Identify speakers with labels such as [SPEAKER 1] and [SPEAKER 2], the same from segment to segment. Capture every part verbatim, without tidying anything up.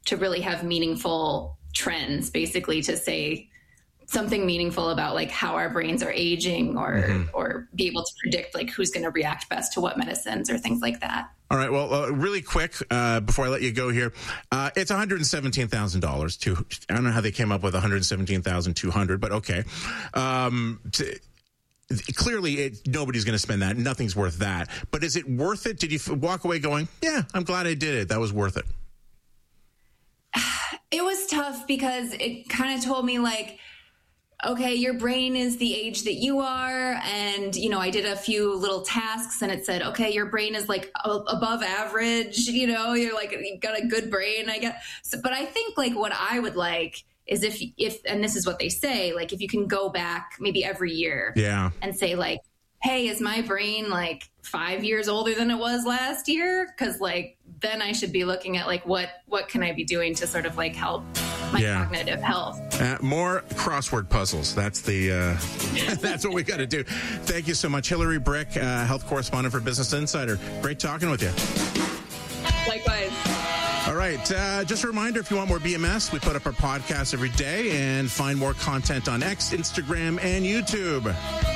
[SPEAKER 1] to really have meaningful trends, basically to say something meaningful about like how our brains are aging, or mm-hmm. or be able to predict like who's going to react best to what medicines or things like that.
[SPEAKER 2] All right. Well, uh, really quick, uh, before I let you go here, uh, it's one hundred seventeen thousand dollars. To, I don't know how they came up with one hundred seventeen thousand two hundred dollars, but okay. Um, to, clearly, it, nobody's going to spend that. Nothing's worth that. But is it worth it? Did you f- walk away going, yeah, I'm glad I did it. That was worth it?
[SPEAKER 1] It was tough because it kind of told me like, okay, your brain is the age that you are. And, you know, I did a few little tasks and it said, okay, your brain is like above average, you know, you're like, you got a good brain, I guess. So, but I think like what I would like is if, if, and this is what they say, like if you can go back maybe every year
[SPEAKER 2] yeah.
[SPEAKER 1] and say like, hey, is my brain like five years older than it was last year? Cause like, then I should be looking at like, what, what can I be doing to sort of like help my yeah. cognitive health?
[SPEAKER 2] Uh, more crossword puzzles. That's the, uh, that's what we got to do. Thank you so much. Hillary Brick, uh, health correspondent for Business Insider. Great talking with you.
[SPEAKER 1] Likewise.
[SPEAKER 2] All right. Uh, just a reminder, if you want more B M S, we put up our podcast every day, and find more content on X, Instagram, and YouTube.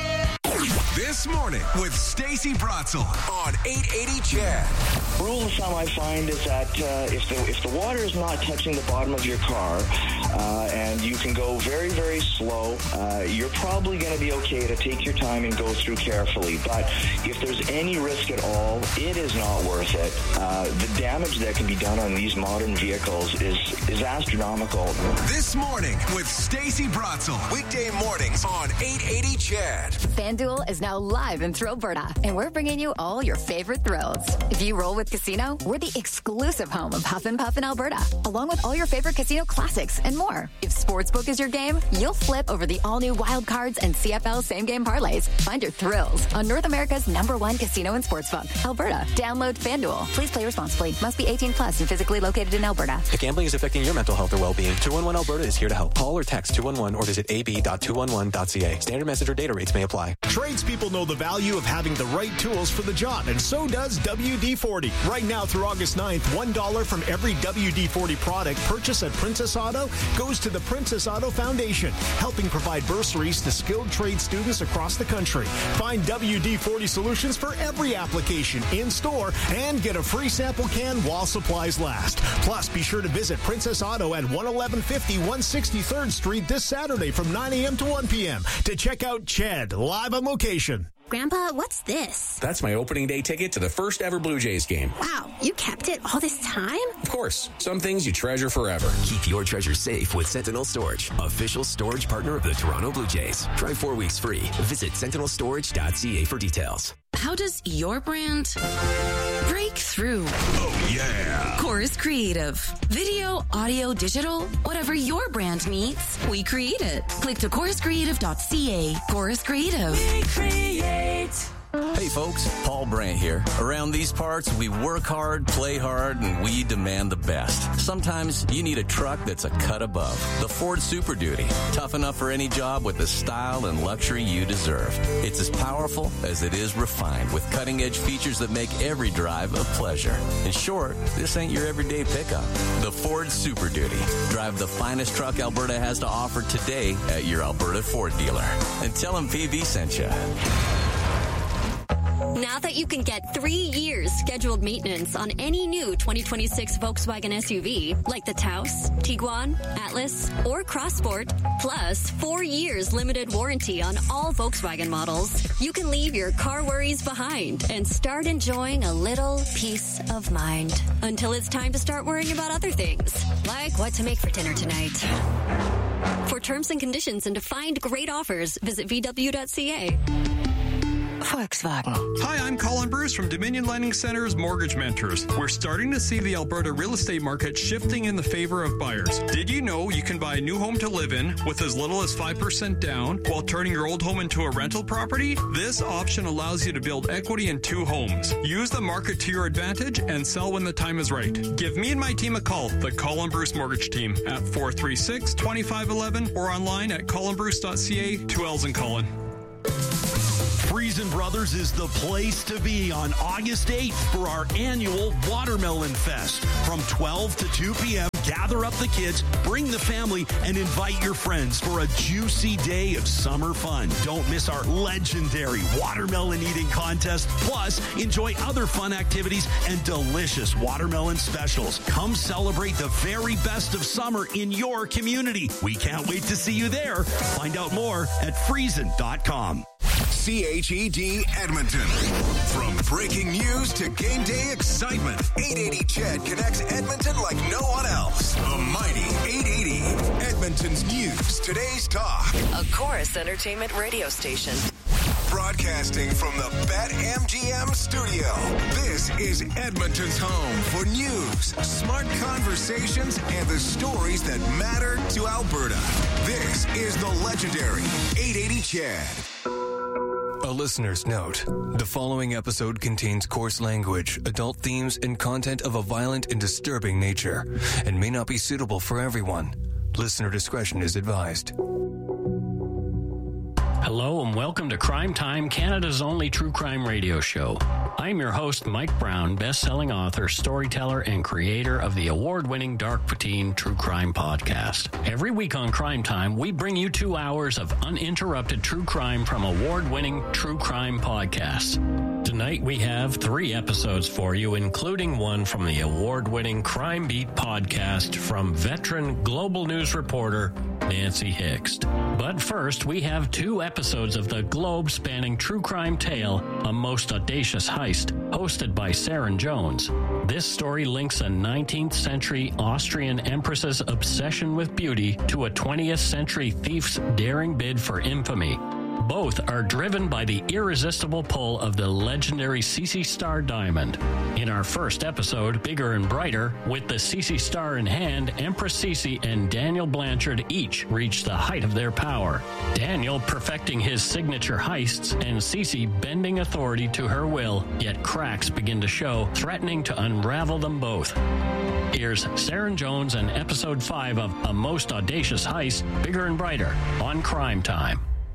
[SPEAKER 3] This morning with Stacey Bratzel on eight eighty C H E D.
[SPEAKER 4] Rule of thumb I find is that uh, if the if the water is not touching the bottom of your car uh, and you can go very, very slow, uh, you're probably going to be okay to take your time and go through carefully. But if there's any risk at all, it is not worth it. Uh, the damage that can be done on these modern vehicles is, is astronomical.
[SPEAKER 3] This morning with Stacey Bratzel. Weekday mornings on eight eighty C H E D.
[SPEAKER 5] FanDuel is now live in Thrillberta, and we're bringing you all your favorite thrills. If you roll with Casino, we're the exclusive home of Huff and Puff in Alberta, along with all your favorite casino classics and more. If Sportsbook is your game, you'll flip over the all-new Wild Cards and C F L same-game parlays. Find your thrills on North America's number one casino and sportsbook, Alberta. Download FanDuel. Please play responsibly. Must be eighteen plus and physically located in Alberta.
[SPEAKER 6] If gambling is affecting your mental health or well-being, two one one Alberta is here to help. Call or text two one one or visit a b dot two one one dot c a. Standard message or data rates may apply.
[SPEAKER 7] Tradespeople know the value of having the right tools for the job, and so does W D forty. Right now through August ninth, one dollar from every W D forty product purchased at Princess Auto goes to the Princess Auto Foundation, helping provide bursaries to skilled trade students across the country. Find W D forty solutions for every application in-store and get a free sample can while supplies last. Plus, be sure to visit Princess Auto at one eleven fifty one sixty-third Street this Saturday from nine a.m. to one p.m. to check out C H E D live on location.
[SPEAKER 8] Grandpa, what's this?
[SPEAKER 9] That's my opening day ticket to the first ever Blue Jays game.
[SPEAKER 8] Wow, you kept it all this time?
[SPEAKER 9] Of course. Some things you treasure forever.
[SPEAKER 10] Keep your treasure safe with Sentinel Storage, official storage partner of the Toronto Blue Jays. Try four weeks free. Visit sentinel storage dot c a for details.
[SPEAKER 11] How does your brand break through?
[SPEAKER 3] Oh, yeah.
[SPEAKER 11] Chorus Creative. Video, audio, digital, whatever your brand needs, we create it. Click to chorus creative dot c a. Chorus Creative.
[SPEAKER 12] We create.
[SPEAKER 13] Hey folks, Paul Brandt here. Around these parts, we work hard, play hard, and we demand the best. Sometimes you need a truck that's a cut above. The Ford Super Duty. Tough enough for any job with the style and luxury you deserve. It's as powerful as it is refined, with cutting-edge features that make every drive a pleasure. In short, this ain't your everyday pickup. The Ford Super Duty. Drive the finest truck Alberta has to offer today at your Alberta Ford dealer. And tell them P V sent you.
[SPEAKER 14] Now that you can get three years scheduled maintenance on any new twenty twenty-six Volkswagen S U V, like the Taos, Tiguan, Atlas, or Crossport, plus four years limited warranty on all Volkswagen models, you can leave your car worries behind and start enjoying a little peace of mind until it's time to start worrying about other things, like what to make for dinner tonight. For terms and conditions and to find great offers, visit v w dot c a.
[SPEAKER 5] Volkswagen.
[SPEAKER 15] Hi, I'm Colin Bruce from Dominion Lending Center's Mortgage Mentors. We're starting to see the Alberta real estate market shifting in the favor of buyers. Did you know you can buy a new home to live in with as little as five percent down while turning your old home into a rental property? This option allows you to build equity in two homes. Use the market to your advantage and sell when the time is right. Give me and my team a call, the Colin Bruce Mortgage Team, at four three six, two five one one or online at colin bruce dot c a. Two L's in Colin.
[SPEAKER 16] Friesen Brothers is the place to be on August eighth for our annual Watermelon Fest. From twelve to two p.m., Gather up the kids, bring the family, and invite your friends for a juicy day of summer fun. Don't miss our legendary watermelon eating contest. Plus, enjoy other fun activities and delicious watermelon specials. Come celebrate the very best of summer in your community. We can't wait to see you there. Find out more at friesen dot com.
[SPEAKER 3] C H E D Edmonton. From breaking news to game day excitement, eight eighty C H E D connects Edmonton like no one else. The mighty eight eighty. Edmonton's news, today's talk.
[SPEAKER 12] A Chorus Entertainment radio station.
[SPEAKER 3] Broadcasting from the BetMGM studio. This is Edmonton's home for news, smart conversations, and the stories that matter to Alberta. This is the legendary eight eighty C H E D.
[SPEAKER 17] A listener's note. The following episode contains coarse language, adult themes, and content of a violent and disturbing nature, and may not be suitable for everyone. Listener discretion is advised.
[SPEAKER 18] Hello and welcome to Crime Time, Canada's only true crime radio show. I'm your host, Mike Brown, best-selling author, storyteller, and creator of the award-winning Dark Poutine True Crime Podcast. Every week on Crime Time, we bring you two hours of uninterrupted true crime from award-winning true crime podcasts. Tonight, we have three episodes for you, including one from the award-winning Crime Beat podcast from veteran global news reporter Nancy Hixt. But first, we have two episodes of the globe-spanning true crime tale, A Most Audacious Heist, hosted by Saren Jones. This story links a nineteenth century Austrian empress's obsession with beauty to a twentieth century thief's daring bid for infamy. Both are driven by the irresistible pull of the legendary C C Star diamond. In our first episode, Bigger and Brighter, with the C C Star in hand, Empress Cece and Daniel Blanchard each reach the height of their power. Daniel perfecting his signature heists, and Cece bending authority to her will, yet cracks begin to show, threatening to unravel them both. Here's Saren Jones and episode five of A Most Audacious Heist, Bigger and Brighter, on Crime Time.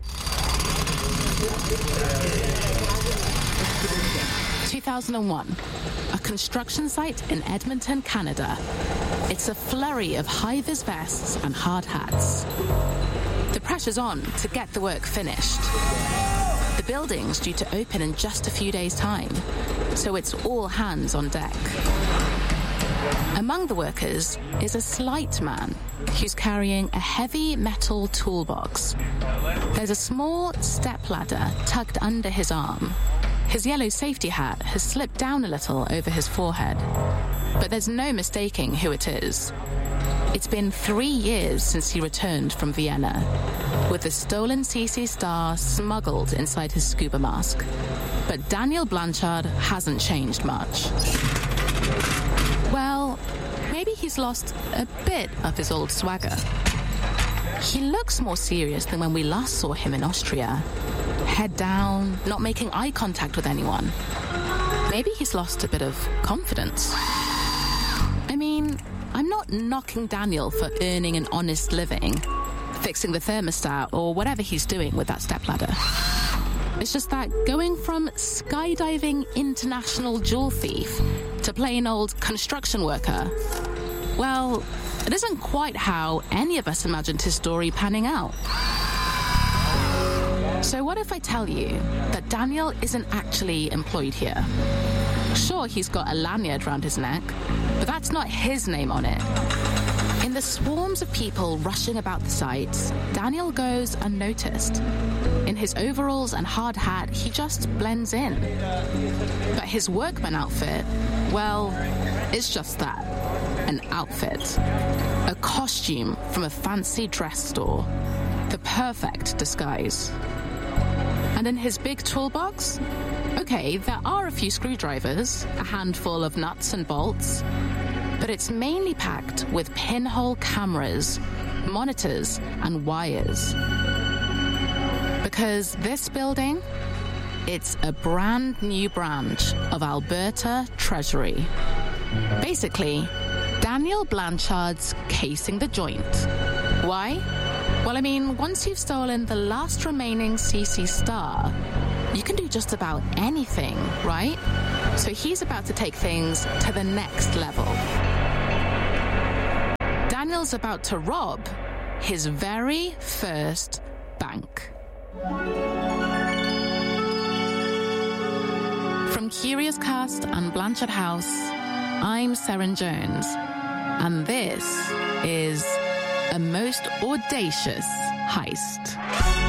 [SPEAKER 19] two thousand one, a construction site in Edmonton, Canada. It's a flurry of high-vis vests and hard hats. The pressure's on to get the work finished. The building's due to open in just a few days' time, so it's all hands on deck. Among the workers is a slight man who's carrying a heavy metal toolbox. There's a small stepladder tucked under his arm. His yellow safety hat has slipped down a little over his forehead, but there's no mistaking who it is. It's been three years since he returned from Vienna, with the stolen C C Star smuggled inside his scuba mask. But Daniel Blanchard hasn't changed much. Well, maybe he's lost a bit of his old swagger. He looks more serious than when we last saw him in Austria. Head down, not making eye contact with anyone. Maybe he's lost a bit of confidence. I mean, I'm not knocking Daniel for earning an honest living, fixing the thermostat, or whatever he's doing with that stepladder. It's just that going from skydiving international jewel thief to plain old construction worker, well, it isn't quite how any of us imagined his story panning out. So what if I tell you that Daniel isn't actually employed here? Sure, he's got a lanyard around his neck, but that's not his name on it. In the swarms of people rushing about the site, Daniel goes unnoticed. In his overalls and hard hat, he just blends in. But his workman outfit, well, it's just that, an outfit. A costume from a fancy dress store. The perfect disguise. And in his big toolbox, okay, there are a few screwdrivers, a handful of nuts and bolts, but it's mainly packed with pinhole cameras, monitors, and wires. Because this building, it's a brand new branch of Alberta Treasury. Basically, Daniel Blanchard's casing the joint. Why? Well, I mean, once you've stolen the last remaining C C Star, you can do just about anything, right? So he's about to take things to the next level. Daniel's about to rob his very first bank. From Curious Cast and Blanchard House, I'm Seren Jones, and this is a most audacious heist.